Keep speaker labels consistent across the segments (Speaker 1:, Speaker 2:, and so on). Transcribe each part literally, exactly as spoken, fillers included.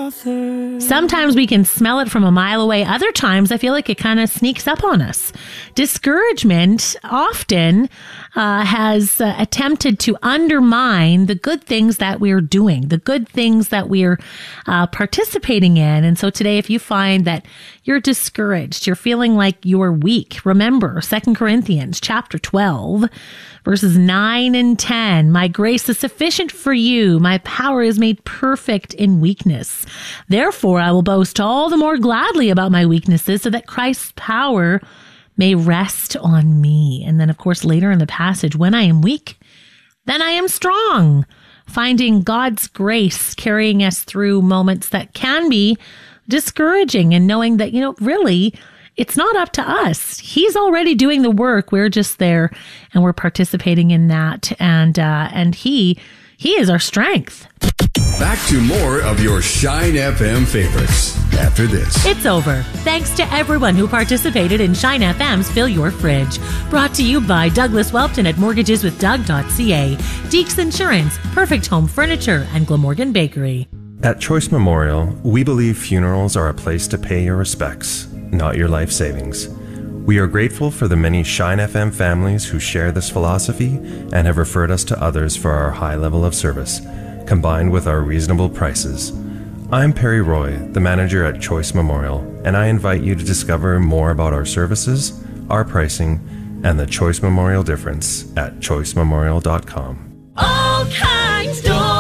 Speaker 1: Sometimes we can smell it from a mile away. Other times I feel like it kind of sneaks up on us. Discouragement often uh, has uh, attempted to undermine the good things that we're doing, the good things that we're uh, participating in. And so today, if you find that you're discouraged, you're feeling like you're weak, remember Second Corinthians chapter twelve, verses nine and ten. My grace is sufficient for you. My power is made perfect in weakness. Therefore, I will boast all the more gladly about my weaknesses so that Christ's power may rest on me. And then, of course, later in the passage, when I am weak, then I am strong. Finding God's grace carrying us through moments that can be discouraging and knowing that, you know, really, it's not up to us. He's already doing the work. We're just there and we're participating in that. And, uh, and he, he is our strength.
Speaker 2: Back to more of your Shine F M favorites after this.
Speaker 1: It's over. Thanks to everyone who participated in Shine F M's Fill Your Fridge. Brought to you by Douglas Welpton at mortgages with doug dot c a, Deeks Insurance, Perfect Home Furniture, and Glamorgan Bakery.
Speaker 3: At Choice Memorial, we believe funerals are a place to pay your respects, not your life savings. We are grateful for the many Shine F M families who share this philosophy and have referred us to others for our high level of service, combined with our reasonable prices. I'm Perry Roy, the manager at Choice Memorial, and I invite you to discover more about our services, our pricing, and the Choice Memorial difference at choice memorial dot com.
Speaker 4: All Kinds Doors.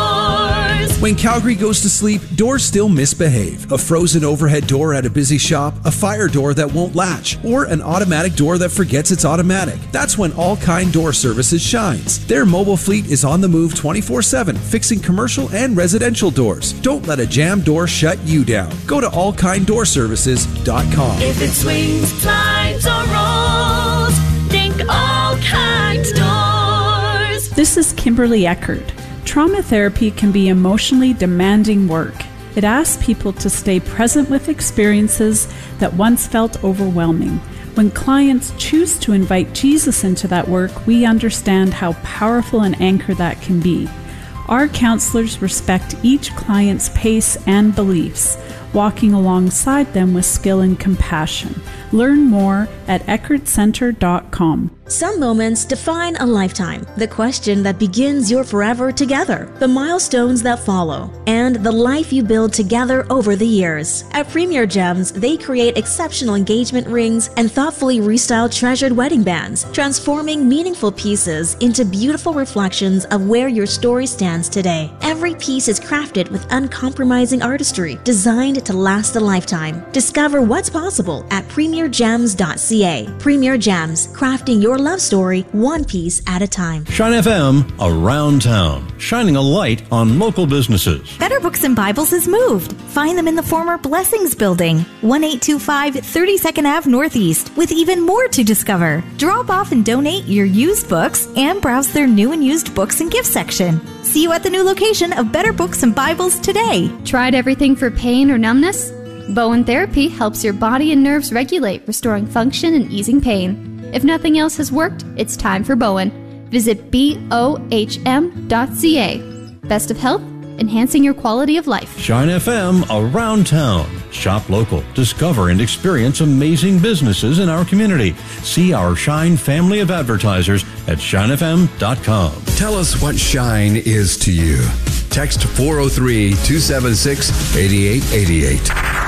Speaker 5: When Calgary goes to sleep, doors still misbehave. A frozen overhead door at a busy shop, a fire door that won't latch, or an automatic door that forgets it's automatic. That's when All Kind Door Services shines. Their mobile fleet is on the move twenty-four seven, fixing commercial and residential doors. Don't let a jammed door shut you down. Go to all kind door services dot com.
Speaker 4: If it swings, slides, or rolls, think All Kinds Doors.
Speaker 6: This is Kimberly Eckert. Trauma therapy can be emotionally demanding work. It asks people to stay present with experiences that once felt overwhelming. When clients choose to invite Jesus into that work, we understand how powerful an anchor that can be. Our counselors respect each client's pace and beliefs, walking alongside them with skill and compassion. Learn more at eckert center dot com.
Speaker 7: Some moments define a lifetime. The question that begins your forever together, the milestones that follow, and the life you build together over the years. At Premier Gems, they create exceptional engagement rings and thoughtfully restyled treasured wedding bands, transforming meaningful pieces into beautiful reflections of where your story stands today. Every piece is crafted with uncompromising artistry, designed to last a lifetime. Discover what's possible at premier gems dot c a. Premier Gems, crafting your love story one piece at a time.
Speaker 8: Shine F M around town, shining a light on local businesses.
Speaker 9: Better Books and Bibles has moved. Find them in the former Blessings Building, one eight two five thirty-second Avenue Northeast, with even more to discover. Drop off and donate your used books and browse their new and used books and gift section. See you at the new location of Better Books and Bibles today.
Speaker 10: Tried everything for pain or numbness? Bowen Therapy helps your body and nerves regulate, restoring function and easing pain. If nothing else has worked, it's time for Bowen. Visit B O H M dot C A. Best of health, enhancing your quality of life.
Speaker 8: Shine F M around town. Shop local. Discover and experience amazing businesses in our community. See our Shine family of advertisers at shine f m dot com.
Speaker 2: Tell us what Shine is to you. Text four oh three, two seven six, eight eight eight eight.